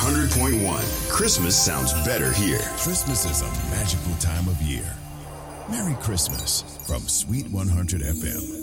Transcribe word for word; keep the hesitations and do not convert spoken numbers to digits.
hundred point one. Christmas sounds better here. Christmas is a magical time of year. Merry Christmas from Sweet one hundred F M.